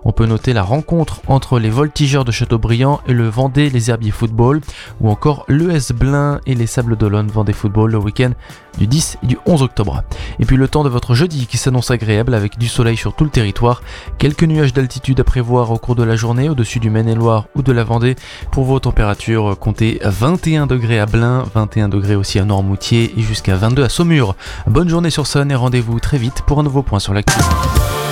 On peut noter la rencontre entre les Voltigeurs de Châteaubriand et le Vendée Les Herbiers Football, ou encore l'ES Blain et les Sables d'Olonne Vendée Football le week-end du 10 et du 11 octobre. Et puis le temps de votre jeudi qui s'annonce agréable avec du soleil sur tout le territoire, quelques nuages d'altitude à prévoir au cours de la journée au-dessus du Maine-et-Loire ou de la Vendée. Pour vos températures, comptez 21 degrés à Blain, 21 degrés aussi à Noirmoutier et jusqu'à 22 à Saumur. Bonne journée sur Sun et rendez-vous très vite pour un nouveau point sur l'actu.